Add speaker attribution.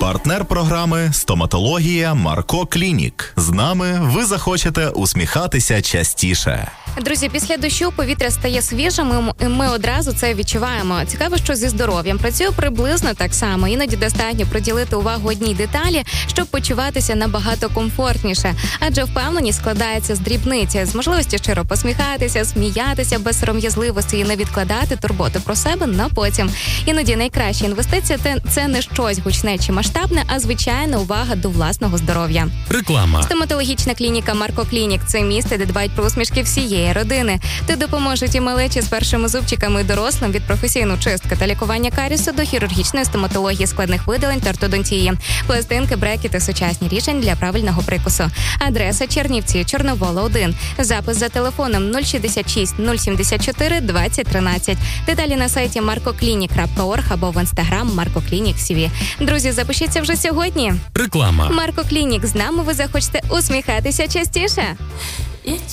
Speaker 1: Партнер програми «Стоматологія Марко Клінік». З нами ви захочете усміхатися частіше.
Speaker 2: Друзі, після дощу повітря стає свіжим, і ми одразу це відчуваємо. Цікаво, що зі здоров'ям працює приблизно так само. Іноді достатньо приділити увагу одній деталі, щоб почуватися набагато комфортніше. Адже впевненість складається з дрібниці, з можливості щиро посміхатися, сміятися без сором'язливості і не відкладати турботу про себе на потім. Іноді найкраща інвестиція – це не щось гучне чи масштабне, а звичайна увага до власного здоров'я.
Speaker 3: Реклама.
Speaker 2: Стоматологічна клініка Марко Клінік – це місце, де дбають про усмішки всієї родини. Тут допоможуть і малечі з першими зубчиками, і дорослим від професійної чистки та лікування карісу до хірургічної стоматології, складних видалень та ортодонтії. Пластинки, брекети, сучасні рішення для правильного прикусу. Адреса: Чернівці, Чорновола, 1. Запис за телефоном 066 074 2013. Деталі на сайті markoclinic.org або в інстаграм Марко Клінік СВ. Друзі, запишіться вже сьогодні.
Speaker 3: Реклама.
Speaker 2: Марко Клінік. З нами ви захочете усміхатися частіше.